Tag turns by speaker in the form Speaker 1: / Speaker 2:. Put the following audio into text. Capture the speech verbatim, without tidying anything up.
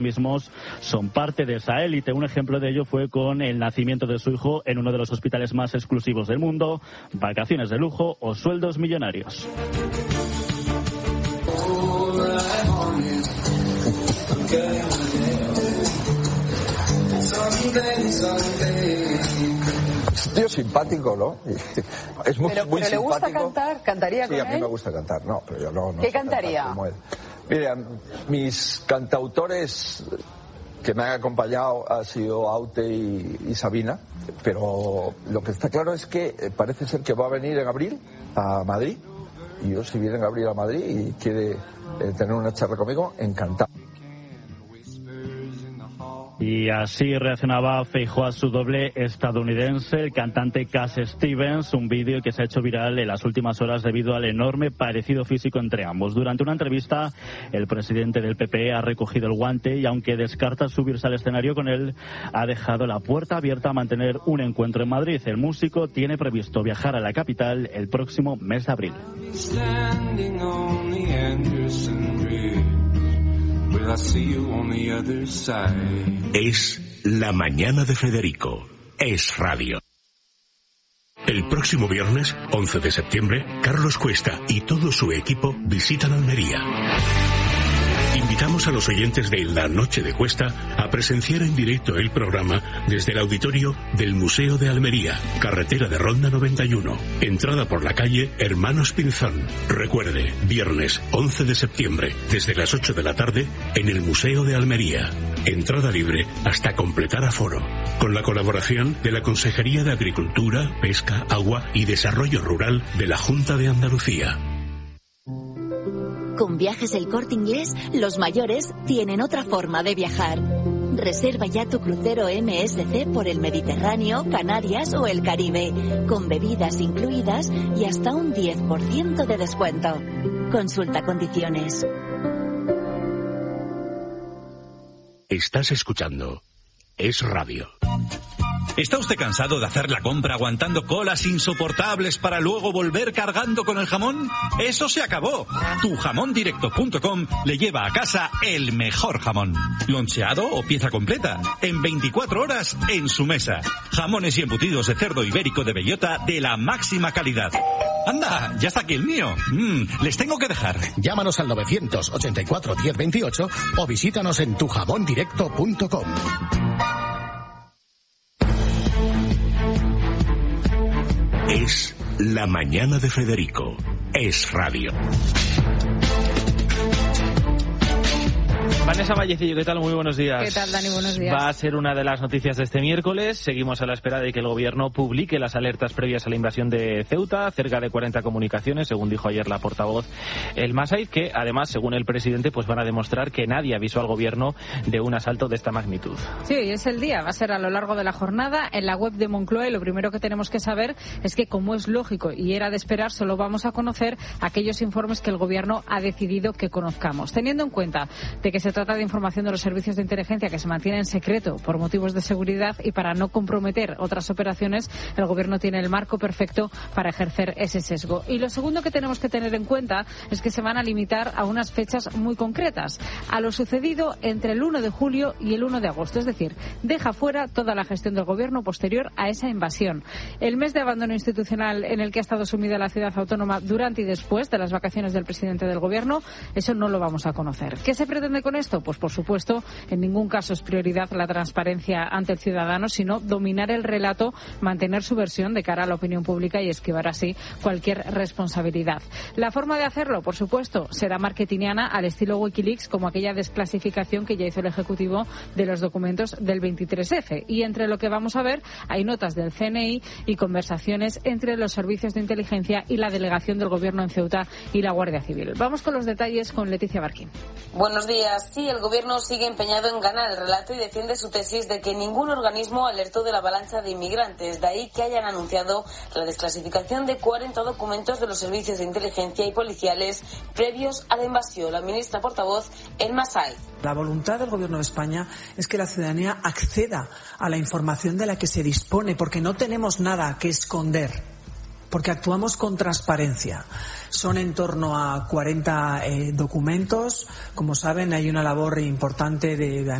Speaker 1: mismos son parte de esa élite. Un ejemplo de ello fue con el nacimiento de su hijo en uno de los hospitales más exclusivos del mundo, vacaciones de lujo o sueldos millonarios.
Speaker 2: Tío simpático, ¿no? Es muy,
Speaker 3: pero,
Speaker 2: muy
Speaker 3: pero
Speaker 2: simpático.
Speaker 3: ¿le gusta cantar? ¿Cantaría con
Speaker 2: Sí, a mí
Speaker 3: él?
Speaker 2: me gusta cantar, no, pero yo no, no
Speaker 3: ¿Qué
Speaker 2: sé
Speaker 3: cantaría?
Speaker 2: Como él. Mira, mis cantautores que me han acompañado han sido Aute y, y Sabina, pero lo que está claro es que parece ser que va a venir en abril a Madrid, y yo si viene en abril a Madrid y quiere eh, tener una charla conmigo, encantado.
Speaker 1: Y así reaccionaba Feijóo a su doble estadounidense, el cantante Cass Stevens, un vídeo que se ha hecho viral en las últimas horas debido al enorme parecido físico entre ambos. Durante una entrevista, el presidente del P P ha recogido el guante y aunque descarta subirse al escenario con él, ha dejado la puerta abierta a mantener un encuentro en Madrid. El músico tiene previsto viajar a la capital el próximo mes de abril.
Speaker 4: Es la mañana de Federico. Es radio. El próximo viernes, once de septiembre, Carlos Cuesta y todo su equipo visitan Almería. Invitamos a los oyentes de La Noche de Cuesta a presenciar en directo el programa desde el auditorio del Museo de Almería, carretera de Ronda noventa y uno, entrada por la calle Hermanos Pinzón. Recuerde, viernes once de septiembre, desde las ocho de la tarde, en el Museo de Almería. Entrada libre hasta completar aforo. Con la colaboración de la Consejería de Agricultura, Pesca, Agua y Desarrollo Rural de la Junta de Andalucía.
Speaker 5: Con Viajes El Corte Inglés, los mayores tienen otra forma de viajar. Reserva ya tu crucero M S C por el Mediterráneo, Canarias o el Caribe, con bebidas incluidas y hasta un diez por ciento de descuento. Consulta condiciones.
Speaker 4: Estás escuchando Es Radio.
Speaker 6: ¿Está usted cansado de hacer la compra aguantando colas insoportables para luego volver cargando con el jamón? ¡Eso se acabó! tu jamón directo punto com le lleva a casa el mejor jamón. Loncheado o pieza completa, en veinticuatro horas en su mesa. Jamones y embutidos de cerdo ibérico de bellota de la máxima calidad. ¡Anda! ¡Ya está aquí el mío! Mm, les tengo que dejar.
Speaker 7: Llámanos al novecientos ochenta y cuatro diez veintiocho o visítanos en tu jamón directo punto com.
Speaker 4: Es la mañana de Federico. Es radio.
Speaker 8: Vanessa Vallecillo, ¿qué tal? Muy buenos días.
Speaker 3: ¿Qué tal, Dani? Buenos días.
Speaker 8: Va a ser una de las noticias de este miércoles. Seguimos a la espera de que el gobierno publique las alertas previas a la invasión de Ceuta. Cerca de cuarenta comunicaciones, según dijo ayer la portavoz El Masaiz, que además, según el presidente, pues van a demostrar que nadie avisó al gobierno de un asalto de esta magnitud.
Speaker 3: Sí, hoy es el día. Va a ser a lo largo de la jornada en la web de Moncloa y lo primero que tenemos que saber es que, como es lógico y era de esperar, solo vamos a conocer aquellos informes que el gobierno ha decidido que conozcamos. Teniendo en cuenta de que se trata de información de los servicios de inteligencia que se mantiene en secreto por motivos de seguridad y para no comprometer otras operaciones, el gobierno tiene el marco perfecto para ejercer ese sesgo. Y lo segundo que tenemos que tener en cuenta es que se van a limitar a unas fechas muy concretas, a lo sucedido entre el uno de julio y el uno de agosto, es decir, deja fuera toda la gestión del gobierno posterior a esa invasión. El mes de abandono institucional en el que ha estado sumida la ciudad autónoma durante y después de las vacaciones del presidente del gobierno, eso no lo vamos a conocer. ¿Qué se pretende con esto? Pues por supuesto, en ningún caso es prioridad la transparencia ante el ciudadano, sino dominar el relato, mantener su versión de cara a la opinión pública y esquivar así cualquier responsabilidad. La forma de hacerlo, por supuesto, será marketingiana al estilo Wikileaks, como aquella desclasificación que ya hizo el Ejecutivo de los documentos del veintitrés efe. Y entre lo que vamos a ver hay notas del ce ene i y conversaciones entre los servicios de inteligencia y la delegación del Gobierno en Ceuta y la Guardia Civil. Vamos con los detalles con Leticia Barquín.
Speaker 9: Buenos días. Sí, el El gobierno sigue empeñado en ganar el relato y defiende su tesis de que ningún organismo alertó de la avalancha de inmigrantes. De ahí que hayan anunciado la desclasificación de cuarenta documentos de los servicios de inteligencia y policiales previos a la invasión. La ministra portavoz, El Masaiz.
Speaker 10: La voluntad del Gobierno de España es que la ciudadanía acceda a la información de la que se dispone, porque no tenemos nada que esconder. porque actuamos con transparencia. Son en torno a cuarenta eh, documentos. Como saben, hay una labor importante de, de